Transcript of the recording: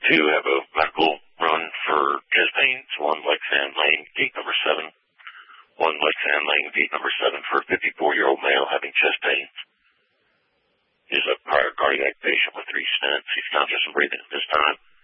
to have a medical run for chest pains, one Lexan Lane, gate number 7. One Lexan Lane, gate number 7 for a 54-year-old male having chest pains. He's a prior cardiac patient with 3 stents. He's conscious and breathing at this time.